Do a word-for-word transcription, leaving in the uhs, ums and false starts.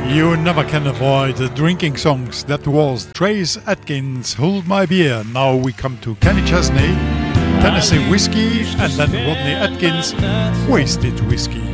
You never can avoid the drinking songs. That was Trace Atkins, Hold My Beer. Now we come to Kenny Chesney, Tennessee Whiskey, and then Rodney Atkins, Wasted Whiskey.